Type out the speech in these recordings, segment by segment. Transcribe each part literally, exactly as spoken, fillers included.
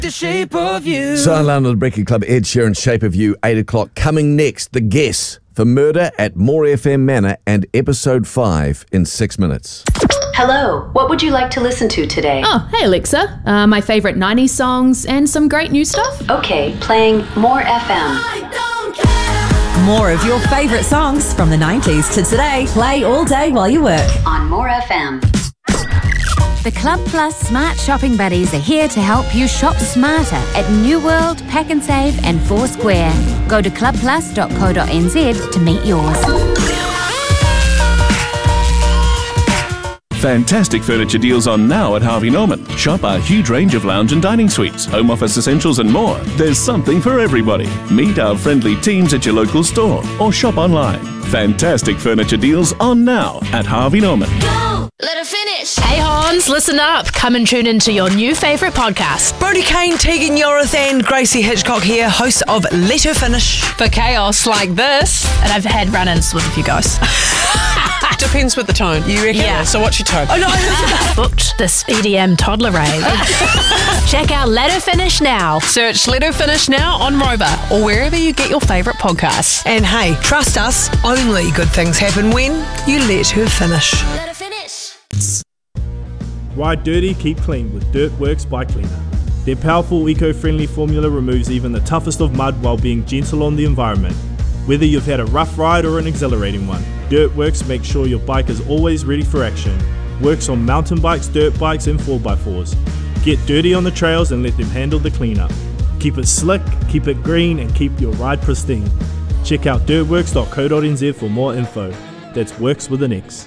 The Shape of You. So, London the Breakfast Club, Ed Sheeran, Shape of You, eight o'clock. Coming next, The Guess for Murder at More F M Manor and episode five in six minutes. Hello, what would you like to listen to today? Oh, hey Alexa. Uh, my favourite nineties songs and some great new stuff. Okay, playing More F M. More of your favourite songs from the nineties to today. Play all day while you work. On More F M. The Club Plus Smart Shopping Buddies are here to help you shop smarter at New World, Pack and Save and Foursquare. Go to club plus dot co dot n z to meet yours. Fantastic furniture deals on now at Harvey Norman. Shop our huge range of lounge and dining suites, home office essentials and more. There's something for everybody. Meet our friendly teams at your local store or shop online. Fantastic furniture deals on now at Harvey Norman. Go! Let her finish! Hey Hans, listen up. Come and tune into your new favourite podcast. Brody Kane, Tegan Yorath and Gracie Hitchcock here, hosts of Let Her Finish. For chaos like this. And I've had run-ins with a few guys. Depends with the tone. You reckon? Yeah. So what's your tone? Oh no! Booked this E D M toddler rave. Check out Let Her Finish now. Search Let Her Finish now on Rover or wherever you get your favourite podcasts. And hey, trust us, only good things happen when you let her finish. Let her finish. Ride dirty, keep clean with Dirtworks Bike Cleaner. Their powerful eco-friendly formula removes even the toughest of mud while being gentle on the environment. Whether you've had a rough ride or an exhilarating one, Dirtworks makes sure your bike is always ready for action. Works on mountain bikes, dirt bikes and four by fours. Get dirty on the trails and let them handle the cleanup. Keep it slick, keep it green and keep your ride pristine. Check out dirtworks dot co dot n z for more info. That's Works with an X.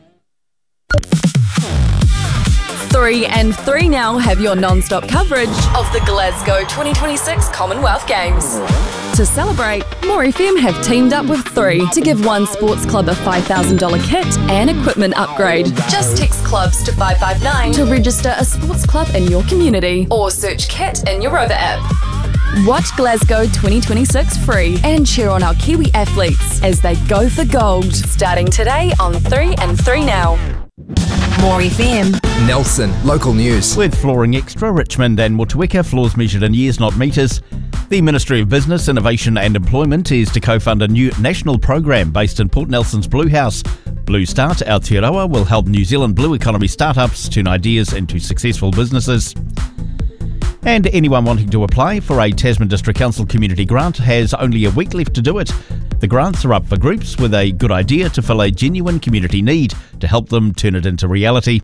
Three and three now have your non-stop coverage of the Glasgow twenty twenty-six Commonwealth Games. To celebrate, More F M have teamed up with Three to give one sports club a five thousand dollars kit and equipment upgrade. Just text clubs to five five nine to register a sports club in your community or search kit in your Rover app. Watch Glasgow twenty twenty-six free and cheer on our Kiwi athletes as they go for gold. Starting today on Three and three now. More F M. Nelson, local news. With Flooring Extra, Richmond and Motueka, floors measured in years, not metres. The Ministry of Business, Innovation and Employment is to co-fund a new national program based in Port Nelson's Blue House. Blue Start Aotearoa will help New Zealand blue economy startups turn ideas into successful businesses. And anyone wanting to apply for a Tasman District Council community grant has only a week left to do it. The grants are up for groups with a good idea to fill a genuine community need to help them turn it into reality.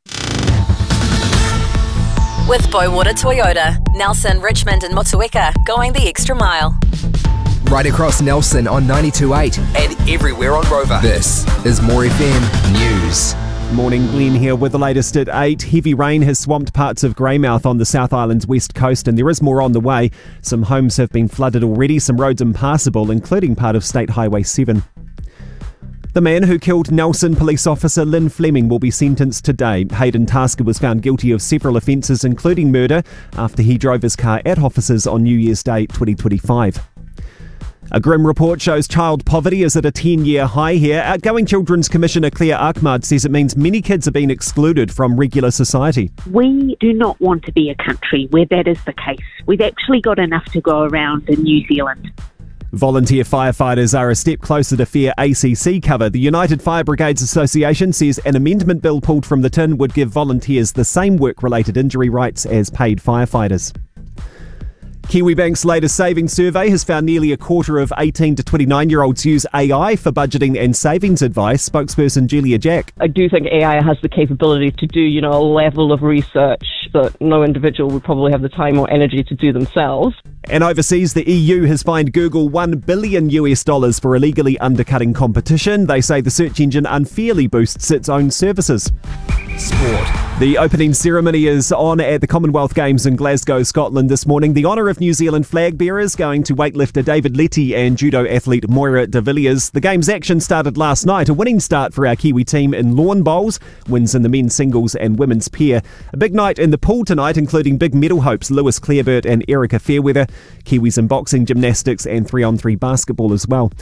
With Boywater Toyota, Nelson, Richmond and Motueka, going the extra mile. Right across Nelson on ninety-two point eight and everywhere on Rover. This is More F M News. Morning, Glenn here with the latest at eight. Heavy rain has swamped parts of Greymouth on the South Island's west coast and there is more on the way. Some homes have been flooded already, some roads impassable, including part of State Highway seven. The man who killed Nelson police officer Lynn Fleming will be sentenced today. Hayden Tasker was found guilty of several offences, including murder, after he drove his car at officers on New Year's Day twenty twenty-five. A grim report shows child poverty is at a ten-year high here. Outgoing Children's Commissioner Claire Ahmad says it means many kids are being excluded from regular society. We do not want to be a country where that is the case. We've actually got enough to go around in New Zealand. Volunteer firefighters are a step closer to fair A C C cover. The United Fire Brigades Association says an amendment bill pulled from the tin would give volunteers the same work-related injury rights as paid firefighters. Kiwibank's latest savings survey has found nearly a quarter of eighteen to twenty-nine-year-olds use A I for budgeting and savings advice. Spokesperson Julia Jack. I do think A I has the capability to do, you know, a level of research that no individual would probably have the time or energy to do themselves. And overseas, the E U has fined Google one billion U S dollars for illegally undercutting competition. They say the search engine unfairly boosts its own services. Sport. The opening ceremony is on at the Commonwealth Games in Glasgow, Scotland this morning. The honour of New Zealand flag bearers going to weightlifter David Letty and judo athlete Moira de Villiers. The Games action started last night. A winning start for our Kiwi team in lawn bowls. Wins in the men's singles and women's pair. A big night in the pool tonight, including big medal hopes Lewis Clareburt and Erica Fairweather. Kiwis in boxing, gymnastics and three on three basketball as well.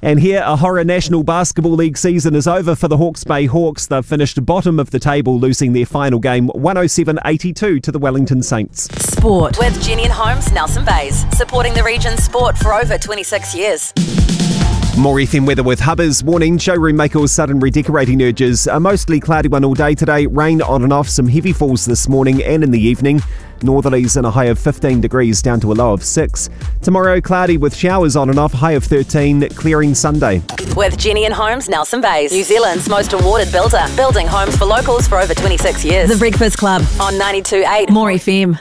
And here, a horror National Basketball League season is over for the Hawke's Bay Hawks. They've finished bottom of the table, losing their final game one oh seven eighty-two to the Wellington Saints. Sport with Jenny and Holmes, Nelson Bays, supporting the region's sport for over twenty-six years. More F M weather with Hubbers. Warning, showroom makers sudden redecorating urges. A mostly cloudy one all day today. Rain on and off, some heavy falls this morning and in the evening. Northerlies in a high of fifteen degrees down to a low of six. Tomorrow, cloudy with showers on and off, high of thirteen, clearing Sunday. With Jenny and Holmes, Nelson Bays, New Zealand's most awarded builder, building homes for locals for over twenty-six years. The Breakfast Club on ninety-two point eight More F M.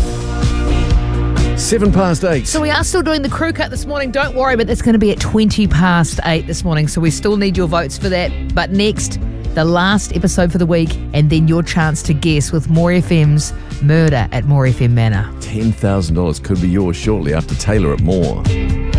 Seven past eight. So we are still doing the crew cut this morning. Don't worry, but that's going to be at twenty past eight this morning. So we still need your votes for that. But next, the last episode for the week, and then your chance to guess with More F M's Murder at More F M Manor. ten thousand dollars could be yours shortly after Taylor at More.